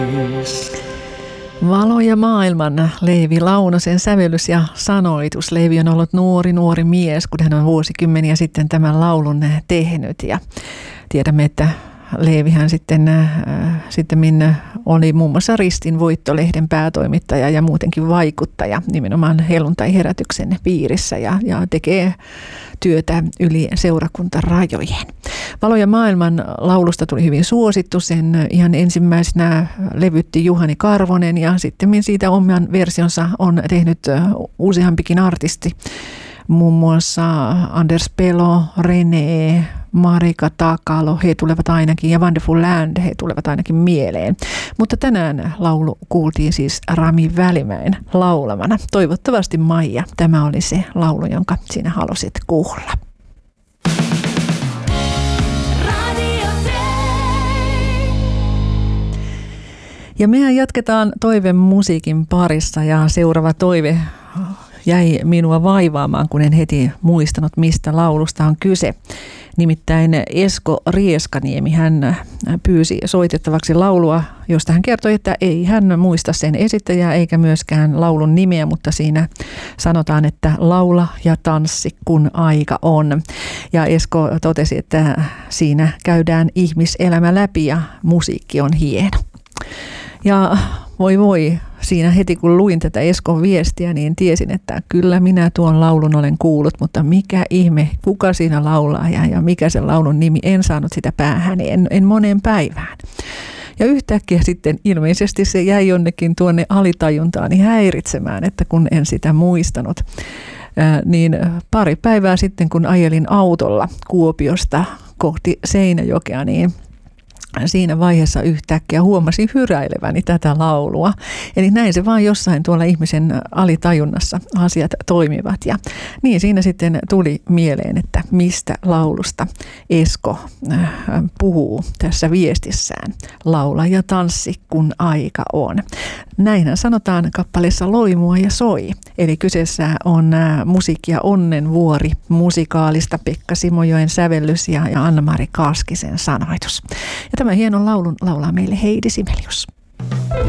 Valo ja maailman, Leevi Launosen sävellys ja sanoitus. Leevi on ollut nuori mies, kun hän on vuosikymmeniä sitten tämän laulun tehnyt. Ja tiedämme, että Leevihän sitten oli muun muassa Ristin Voitto-lehden päätoimittaja ja muutenkin vaikuttaja nimenomaan helluntai-herätyksen piirissä ja tekee työtä yli seurakuntarajojen. Valo ja maailman laulusta tuli hyvin suosittu. Sen ihan ensimmäisenä levytti Juhani Karvonen ja sitten siitä oman versionsa on tehnyt useampikin artisti. Muun muassa Anders Pelo, René, Marika Takalo, he tulevat ainakin, ja Wonderful Land, he tulevat ainakin mieleen. Mutta tänään laulu kuultiin siis Rami Välimäen laulamana. Toivottavasti Maija, tämä oli se laulu, jonka sinä halusit kuulla. Ja mehän jatketaan toivemusiikin parissa ja seuraava toive jäi minua vaivaamaan, kun en heti muistanut, mistä laulusta on kyse. Nimittäin Esko Rieskaniemi, hän pyysi soitettavaksi laulua, josta hän kertoi, että ei hän muista sen esittäjää eikä myöskään laulun nimeä, mutta siinä sanotaan, että laula ja tanssi, kun aika on. Ja Esko totesi, että siinä käydään ihmiselämä läpi ja musiikki on hieno. Ja voi, siinä heti kun luin tätä Eskon viestiä, niin tiesin, että kyllä minä tuon laulun olen kuullut, mutta mikä ihme, kuka siinä laulaa ja mikä sen laulun nimi, en saanut sitä päähäni, en moneen päivään. Ja yhtäkkiä sitten ilmeisesti se jäi jonnekin tuonne alitajuntaani häiritsemään, että kun en sitä muistanut. Niin pari päivää sitten, kun ajelin autolla Kuopiosta kohti Seinäjokea, niin siinä vaiheessa yhtäkkiä huomasin hyräileväni tätä laulua. Eli näin se vaan jossain tuolla ihmisen alitajunnassa asiat toimivat. Ja niin siinä sitten tuli mieleen, että mistä laulusta Esko puhuu tässä viestissään. Laula ja tanssi, kun aika on. Näinhän sanotaan kappaleessa Loimua ja soi. Eli kyseessä on musiikkia Onnenvuori musikaalista, Pekka Simojoen sävellys ja Anna-Mari Kaskisen sanoitus. Ja tämän hienon laulun laulaa meille Heidi Sibelius.